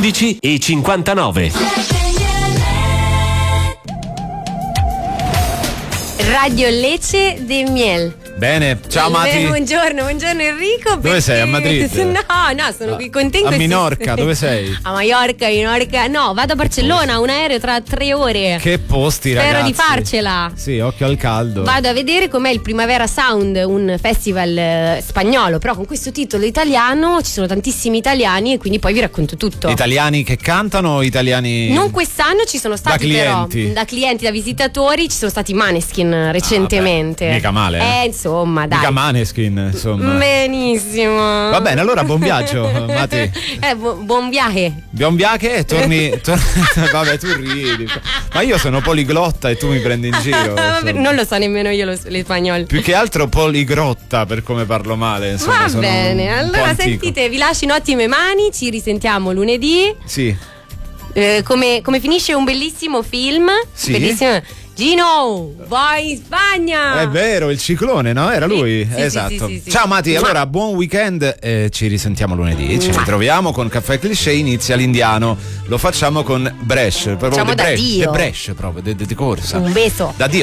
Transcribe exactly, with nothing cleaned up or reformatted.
undici e cinquantanove. Radio Lecce de Miel. Bene, ciao Mati. Beh, buongiorno, buongiorno Enrico. Dove perché... sei? A Madrid? No, no, sono qui con te. A questi... Minorca, dove sei? A Maiorca, Minorca. No, vado a Barcellona, un aereo tra tre ore. Che posti, ragazzi. Spero di farcela. Sì, occhio al caldo. Vado a vedere com'è il Primavera Sound, un festival eh, spagnolo, però con questo titolo italiano. Ci sono tantissimi italiani e quindi poi vi racconto tutto. Italiani che cantano o italiani? Non quest'anno, ci sono stati da clienti. però da clienti, da visitatori, ci sono stati Maneskin recentemente. Ah, beh, mica male. Eh, eh insomma, dai. Mica Maneskin, insomma. Benissimo. Va bene, allora buon viaggio, Mati. Eh, bu- buon viaje. Buon viaje e torni, torni vabbè, tu ridi. Ma io sono poliglotta e tu mi prendi in giro. Non lo so nemmeno io lo, l'espagnolo. Più che altro poligrotta per come parlo male, insomma. Va sono bene, un po' allora antico. sentite, vi lascio in ottime mani, ci risentiamo lunedì. Sì. Eh, come, come finisce un bellissimo film. Sì. Bellissimo. Gino, vai in Spagna! È vero, il ciclone, no? Era lui? Sì, sì, esatto. sì, sì, sì. Ciao Mati, allora buon weekend e ci risentiamo lunedì. Ci ritroviamo con Caffè Cliché, inizia l'indiano. Lo facciamo con Brescia. Facciamo da Brescia, Dio. Brescia proprio, di corsa. Un beso. Da Dio.